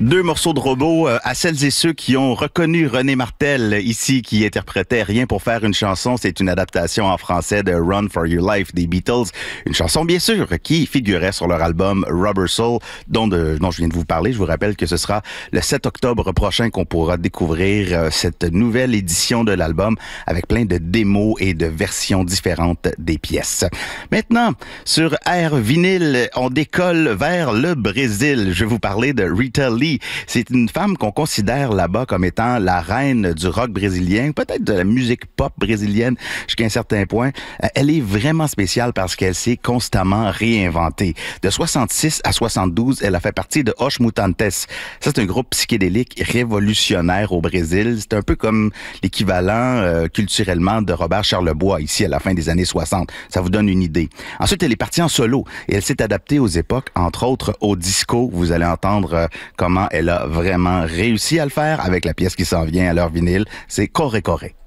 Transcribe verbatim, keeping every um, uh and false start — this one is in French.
Deux morceaux de robots euh, à celles et ceux qui ont reconnu René Martel ici, qui interprétait Rien pour faire une chanson. C'est une adaptation en français de Run for Your Life des Beatles. Une chanson, bien sûr, qui figurait sur leur album Rubber Soul, dont, de, dont je viens de vous parler. Je vous rappelle que ce sera le sept octobre prochain qu'on pourra découvrir euh, cette nouvelle édition de l'album avec plein de démos et de versions différentes des pièces. Maintenant, sur Air Vinyle, on décolle vers le Brésil. Je vais vous parler de Rita Lee. C'est une femme qu'on considère là-bas comme étant la reine du rock brésilien, peut-être de la musique pop brésilienne jusqu'à un certain point. Elle est vraiment spéciale parce qu'elle s'est constamment réinventée. De soixante-six à soixante-douze, elle a fait partie de Os Mutantes. Ça, c'est un groupe psychédélique révolutionnaire au Brésil. C'est un peu comme l'équivalent euh, culturellement de Robert Charlebois ici à la fin des années soixante. Ça vous donne une idée. Ensuite, elle est partie en solo et elle s'est adaptée aux époques, entre autres au disco. Vous allez entendre euh, comment elle a vraiment réussi à le faire avec la pièce qui s'en vient à leur vinyle. C'est Corre Corre.